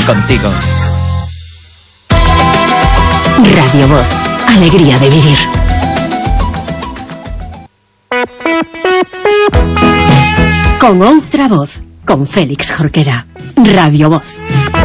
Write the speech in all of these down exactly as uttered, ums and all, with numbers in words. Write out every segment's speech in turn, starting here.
contigo. Radio Voz, alegría de vivir. Con outra voz, con Félix Jorquera. Radio Voz.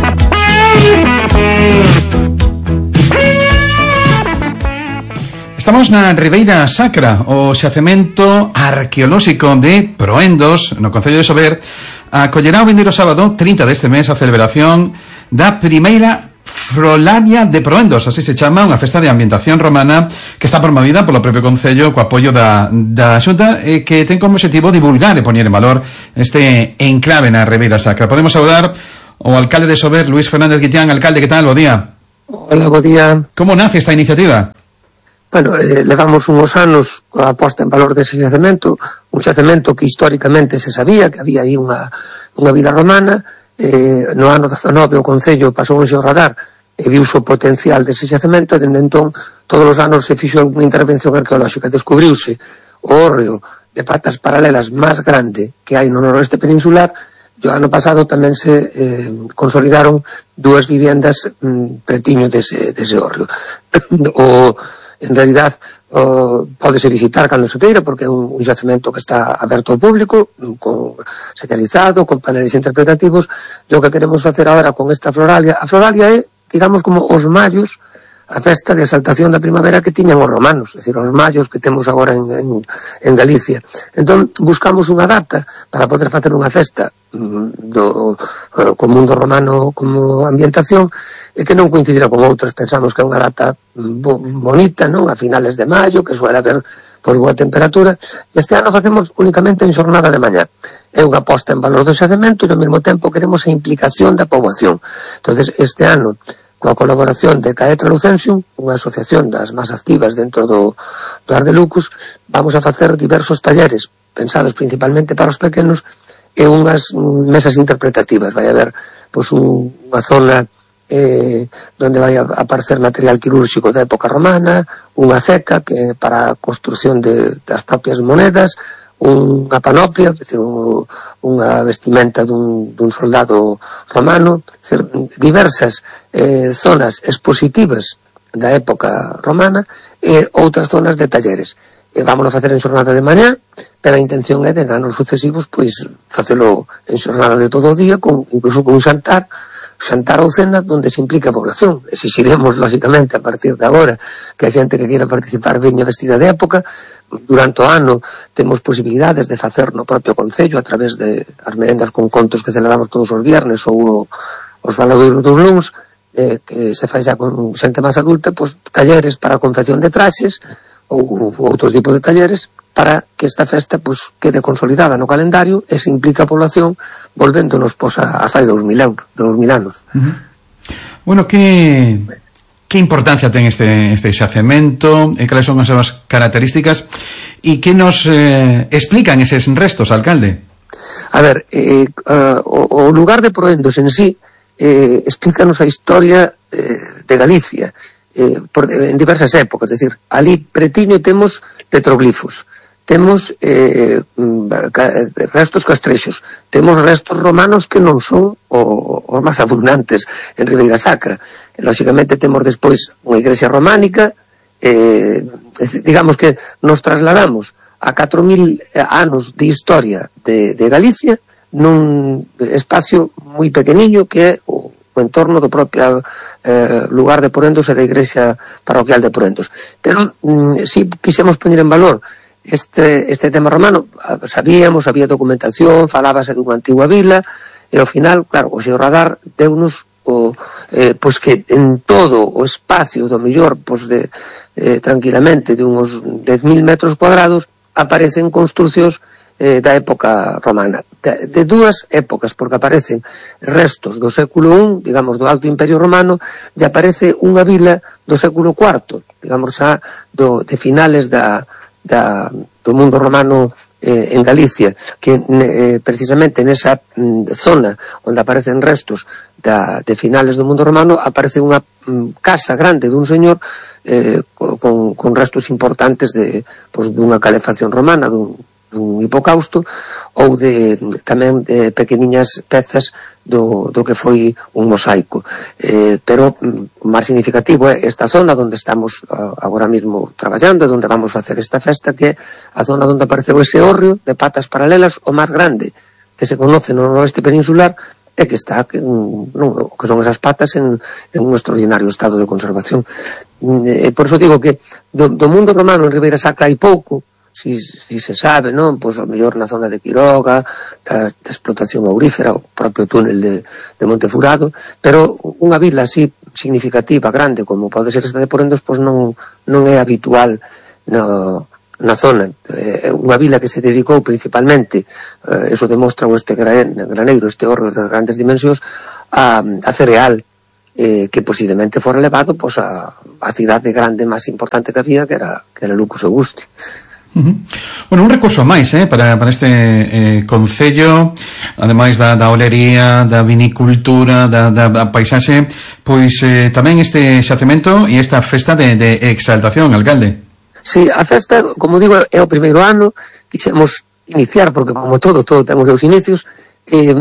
Estamos na Ribeira Sacra, o xacemento arqueolóxico de Proendos, no concello de Sober. Acollerá o vindeiro sábado, trinta deste mes, a celebración da primeira Frolaria de Proendos, así se chama, unha festa de ambientación romana que está promovida polo propio concello co apoio da, da Xunta e que ten como objetivo divulgar e poñer en valor este enclave na Ribeira Sacra. Podemos saudar o alcalde de Sober, Luis Fernández Guitián. Alcalde, que tal? Bo día. Hola, bo día. Como nace esta iniciativa? Bueno, eh, levamos uns anos a posta en valor dese xacemento, un xacemento que históricamente se sabía que había aí unha, unha vila romana. Eh, no ano dezanove o Concello pasou un xeo radar e viuse o potencial dese xacemento, e dende entón todos os anos se fixo unha intervención arqueolóxica. Descubriuse o hórreo de patas paralelas máis grande que hai no noroeste peninsular, e o ano pasado tamén se eh, consolidaron dúas viviendas mm, pretiño dese, dese hórreo. o En realidad, uh, pódese visitar cando se queira, porque é un, un xacemento que está aberto ao público, con, señalizado, con paneles interpretativos. E o que queremos facer agora con esta floralia, a floralia é, digamos, como os mallos, a festa de exaltación da primavera que tiñan os romanos, é dicir, os mallos que temos agora en, en, en Galicia. Entón, buscamos unha data para poder facer unha festa do, uh, co mundo romano como ambientación, e que non coincidira con outros. Pensamos que é unha data bo, bonita, non? A finales de maio, que suele haber pois boa temperatura. Este ano facemos únicamente en xornada de mañá. É unha posta en valor do xacemento, e ao mesmo tempo queremos a implicación da poboación. Entonces, este ano, coa colaboración de Caetra Lucensium, unha asociación das máis activas dentro do, do Ardelucus, vamos a facer diversos talleres pensados principalmente para os pequenos e unhas mesas interpretativas. Vai haber pois, un, unha zona eh, onde vai a aparecer material quirúrxico da época romana, unha ceca que para a construción de, das propias monedas, unha panoplia, é dicir, un, unha vestimenta dun, dun soldado romano, é dicir, diversas eh, zonas expositivas da época romana e outras zonas de talleres. E vamos a facer en xornada de mañá, pero a intención é de anos sucesivos pois facelo en xornada de todo o día, con, incluso con un xantar, xantar ou cena onde se implica a población. Exixiremos, lógicamente, a partir de agora, que a xente que queira participar veña vestida de época. Durante o ano temos posibilidades de facer no propio Concello a través de as merendas con contos que celebramos todos os viernes ou os valadoiros dos luns, eh, que se fai xa con xente máis adulta, pois talleres para a confección de traxes ou outro tipo de talleres para que esta festa pois quede consolidada no calendario e se implica a población volvéndonos pois a, a fai dos mil euros, dos mil anos. Uh-huh. Bueno, que... Que importancia ten este, este xacemento, e cales son as súas características, e que nos eh, explican eses restos, alcalde? A ver, eh, uh, o, o lugar de Proendos en sí eh, explícanos a historia eh, de Galicia eh, por, en diversas épocas, é dicir, ali pretiño temos petroglifos, temos eh, restos castrexos, temos restos romanos que non son os máis abundantes en Ribeira Sacra. Lógicamente temos despois unha igrexa románica, eh, digamos que nos trasladamos a catro mil anos de historia de, de Galicia nun espacio moi pequeniño que é o, o entorno do propio eh, lugar de Proendos e da igrexa parroquial de Proendos. Pero mm, si quixemos poñer en valor Este, este tema romano, sabíamos, había documentación, falábase dunha antigua vila, e ao final, claro, o xeorradar deunos o, eh, pois que en todo o espacio do mellor, pois de, eh, tranquilamente, de uns dez mil metros cuadrados, aparecen construcións eh, da época romana. De, de dúas épocas, porque aparecen restos do século I, digamos, do Alto Imperio Romano, e aparece unha vila do século cuarto, digamos, xa do, de finales da Da, do mundo romano eh, en Galicia, que eh, precisamente nesa mm, zona onde aparecen restos da, de finales do mundo romano aparece unha mm, casa grande dun señor eh, con, con restos importantes de, pues, dunha calefacción romana, dun, dun hipocausto, ou de tamén de pequeniñas pezas do, do que foi un mosaico. Eh, pero o máis significativo é esta zona onde estamos uh, agora mesmo traballando, onde vamos facer esta festa, que é a zona onde apareceu ese hórreo de patas paralelas, o máis grande que se conoce no noroeste peninsular, e que está, que, no, que son esas patas en, en un extraordinario estado de conservación. E por eso digo que do, do mundo romano en Ribeira Sacra hai pouco, si, si se sabe, non? Pois o mellor na zona de Quiroga, da, da explotación aurífera, o propio túnel de, de Montefurado, pero unha vila así significativa, grande, como pode ser esta de Porendos, pois non, non é habitual no, na zona. É unha vila que se dedicou principalmente, eh, eso demostra este graneiro, este hórreo de grandes dimensións, a, a cereal, eh, que posiblemente fora levado pois, a, a cidade grande máis importante que había, que era, que era Lucus Augusti. Uh-huh. Bueno, un recurso máis eh, para, para este eh, concello, ademais da, da olería, da vinicultura, da, da, da paisaxe, pois eh, tamén este xacemento e esta festa de, de exaltación, alcalde. Sí, a festa, como digo, é o primeiro ano, quixemos iniciar, porque como todo, todo temos os inicios, eh,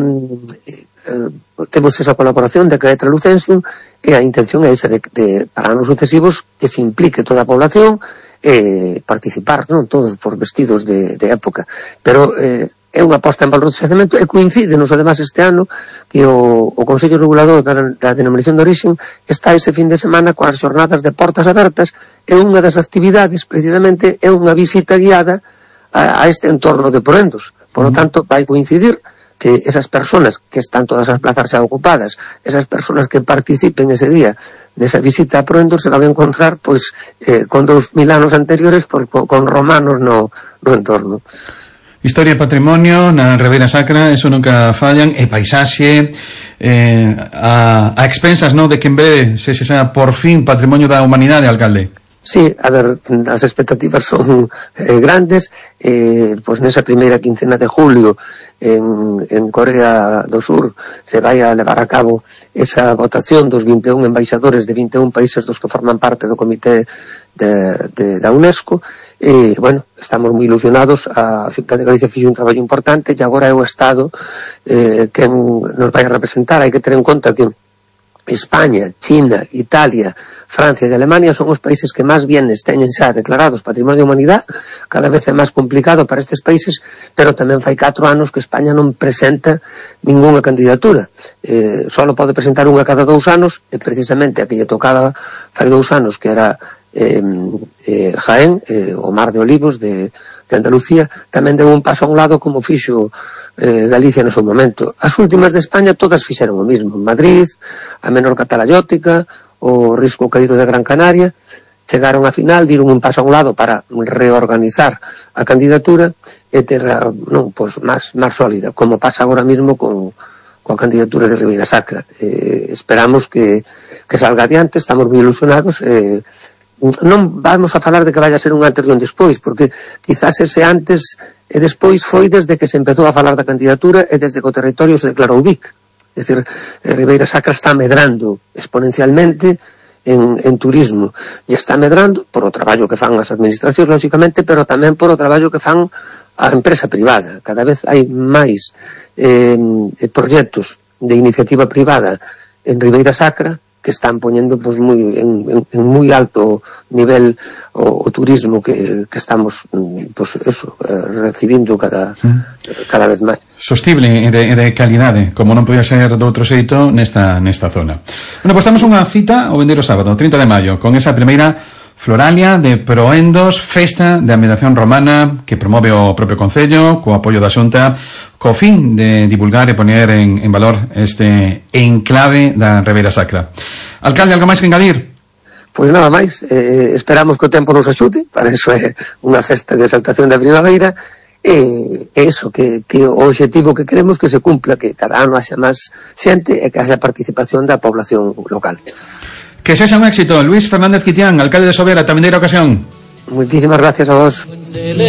eh, temos esa colaboración de Caetra Lucensium, e a intención é esa de, de para anos sucesivos que se implique toda a población, eh, participar, non todos por vestidos de, de época, pero eh, é unha posta en valor do xacemento, e coincide nos además este ano que o, o Consello Regulador da, da Denominación de Origen está ese fin de semana coas xornadas de portas abertas, e unha das actividades precisamente é unha visita guiada a, a este entorno de Porendos. Por lo tanto, vai coincidir que esas personas que están todas as plazas xa ocupadas, esas personas que participen ese día nesa visita a Porendos, se van a encontrar pois eh, con dous mil anos anteriores por, con, con romanos no, no entorno. Historia e patrimonio na Ribeira Sacra, eso nunca fallan, e paisaxe, eh, a, a expensas, no, de que en breve se xa por fin patrimonio da humanidade, alcalde. Sí, a ver, as expectativas son eh, grandes, eh, pois nesa primeira quincena de julio en, en Corea do Sur se vai a levar a cabo esa votación dos vinte e un embaixadores de vinte e un países dos que forman parte do comité de, de, da UNESCO, e, bueno, estamos moi ilusionados. A Xunta de Galicia fixo un traballo importante, e agora é o Estado eh, que nos vai a representar. Hai que ter en conta que España, China, Italia, Francia e Alemania son os países que máis bienes teñen xa declarados Patrimonio da Humanidade. Cada vez é máis complicado para estes países, pero tamén fai catro anos que España non presenta ningunha candidatura. Eh, só pode presentar unha cada dous anos, e precisamente a que lle tocaba fai dous anos, que era eh, eh, Jaén, eh, o Mar de Olivos de, de Andalucía, tamén deu un paso a un lado como fixo eh, Galicia no seu momento. As últimas de España todas fixeron o mismo. Madrid, a Menorca Talayótica, o Risco Caído de Gran Canaria, chegaron a final, diron un paso a un lado para reorganizar a candidatura e ter non, pois, máis, máis sólida, como pasa agora mesmo con, con a candidatura de Ribeira Sacra. Eh, esperamos que, que salga adiante, estamos moi ilusionados. Eh, non vamos a falar de que vaya a ser un antes e un despois, porque quizás ese antes e despois foi desde que se empezou a falar da candidatura e desde que o territorio se declarou B I C. É dicir, Ribeira Sacra está medrando exponencialmente en, en turismo, e está medrando por o traballo que fan as administracións, lógicamente, pero tamén por o traballo que fan a empresa privada. Cada vez hai máis eh, proxectos de iniciativa privada en Ribeira Sacra que están poñendo pues, muy, en, en, en moi alto nivel o, o turismo que, que estamos pues, eso, eh, recibindo cada, cada vez máis. Sostible e de, de calidade, como non podía ser de outro xeito nesta, nesta zona. Bueno, pues estamos unha cita o vendeiro sábado, trinta de maio, con esa primeira Floralia de Proendos, festa de admiración romana que promove o propio Concello, co apoio da Xunta, co fin de divulgar e poñer en, en valor este enclave da Ribeira Sacra. Alcalde, algo máis que engadir? Pois nada máis, eh, esperamos que o tempo nos axude, para iso é unha festa de exaltación da primavera, e é iso, que, que o obxectivo que queremos que se cumpla, que cada ano haxa máis xente e que haxa participación da población local. Que sexa un éxito. Luis Fernández Quitián, alcalde de Sobera, tamén de ocasión. Muchísimas gracias a vos.